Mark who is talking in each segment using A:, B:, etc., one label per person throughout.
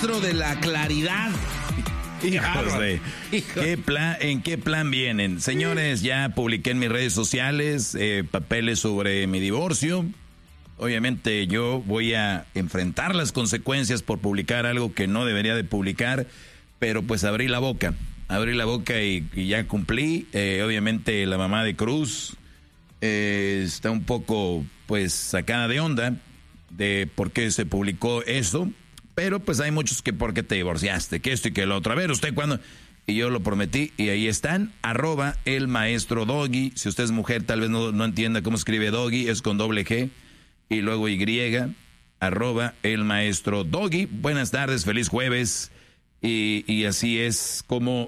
A: maestro de la claridad.
B: Hijos de... ¿En qué plan vienen? Señores, ya publiqué en mis redes sociales papeles sobre mi divorcio. Obviamente yo voy a enfrentar las consecuencias por publicar algo que no debería de publicar, pero pues abrí la boca y ya cumplí. Obviamente la mamá de Cruz está un poco pues sacada de onda de por qué se publicó eso, pero pues hay muchos que por qué te divorciaste, que esto y que lo otro. A ver, ¿usted cuándo? Y yo lo prometí y ahí están, @elmaestrodoggy. Si usted es mujer tal vez no entienda cómo escribe Doggy, es con doble G y luego Y, @elmaestrodoggy. Buenas tardes, feliz jueves. Y así es como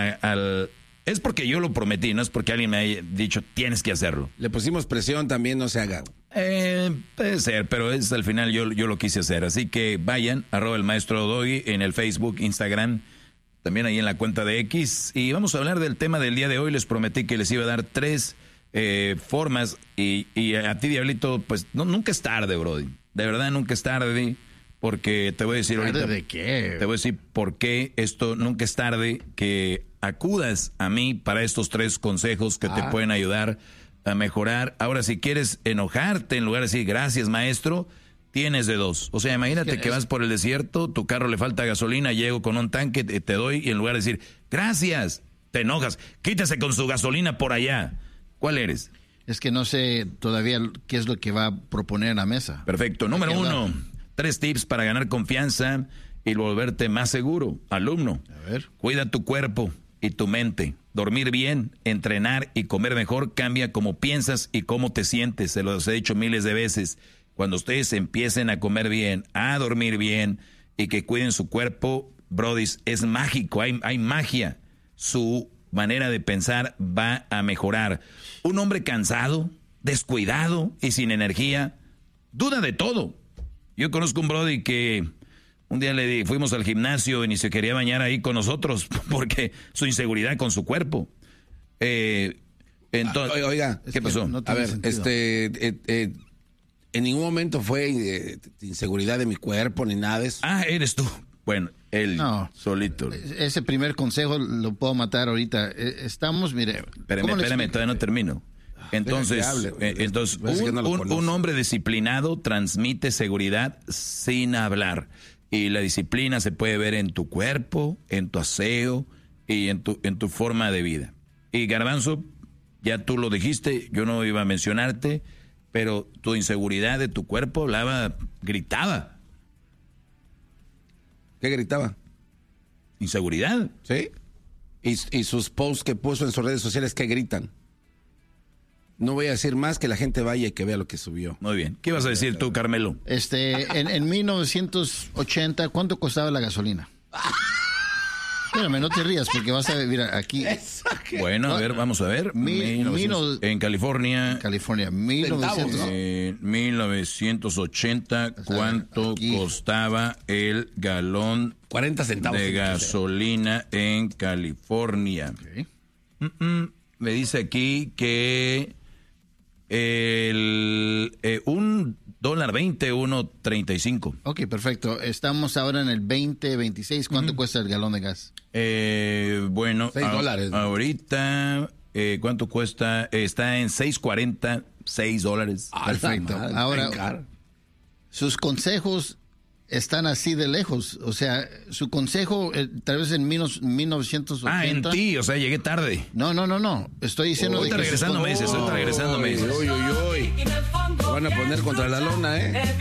B: es porque yo lo prometí, no es porque alguien me haya dicho tienes que hacerlo.
A: Le pusimos presión, también no se haga.
B: Puede ser, pero al final yo lo quise hacer. Así que vayan, @elmaestrodoggy en el Facebook, Instagram, también ahí en la cuenta de X. Y vamos a hablar del tema del día de hoy. Les prometí que les iba a dar 3 formas. Y a ti, Diablito, pues nunca es tarde, Brody. De verdad, nunca es tarde. Porque te voy a decir ahorita.
A: ¿De qué?
B: Te voy a decir por qué esto nunca es tarde, que acudas a mí para estos 3 consejos que te pueden ayudar a mejorar. Ahora, si quieres enojarte, en lugar de decir gracias, maestro, tienes de 2. O sea, imagínate que vas por el desierto, tu carro le falta gasolina, llego con un tanque, te doy, y en lugar de decir gracias, te enojas. Quítese con su gasolina por allá. ¿Cuál eres?
C: Es que no sé todavía qué es lo que va a proponer en la mesa.
B: Perfecto. Número 1, 3 tips para ganar confianza y volverte más seguro. Alumno,
C: a ver.
B: Cuida tu cuerpo y tu mente. Dormir bien, entrenar y comer mejor cambia cómo piensas y cómo te sientes. Se los he dicho miles de veces. Cuando ustedes empiecen a comer bien, a dormir bien y que cuiden su cuerpo, brodis, es mágico, hay magia. Su manera de pensar va a mejorar. Un hombre cansado, descuidado y sin energía, duda de todo. Yo conozco un brody que un día fuimos al gimnasio y ni se quería bañar ahí con nosotros porque su inseguridad con su cuerpo. Entonces,
A: oiga,
B: ¿qué pasó?
A: No a ver, en ningún momento fue inseguridad de mi cuerpo ni nada de eso.
B: Eres tú. Bueno, él solito.
C: Ese primer consejo lo puedo matar ahorita. Estamos, mire.
B: Espérame, todavía no termino. Entonces, un hombre disciplinado transmite seguridad sin hablar. Y la disciplina se puede ver en tu cuerpo, en tu aseo y en tu forma de vida. Y Garbanzo, ya tú lo dijiste, yo no iba a mencionarte, pero tu inseguridad de tu cuerpo gritaba.
A: ¿Qué gritaba?
B: Inseguridad.
A: ¿Sí? Y sus posts que puso en sus redes sociales, ¿qué gritan? No voy a decir más, que la gente vaya y que vea lo que subió.
B: Muy bien. ¿Qué vas a decir tú, Carmelo?
C: En 1980, ¿cuánto costaba la gasolina? Espérame, no te rías porque vas a ver, mira, aquí.
B: Bueno, a ver, vamos a ver. En California. 1980, ¿cuánto costaba el galón
A: 40 centavos
B: de gasolina en California?
C: Okay.
B: Me dice aquí que $1.20, 1.35.
C: Ok, perfecto. Estamos ahora en el 2026. ¿Cuánto cuesta el galón de gas?
B: Bueno,
A: $6.
B: Ahorita, ¿cuánto cuesta? Está en $6.40, $6.
C: Perfecto. Ahora, sus consejos están así de lejos. O sea, su consejo, tal vez en 1980.
B: En ti, o sea, llegué tarde.
C: No. Estoy diciendo
B: Estoy regresando meses.
A: Uy. Van a poner contra la lona, ¿eh?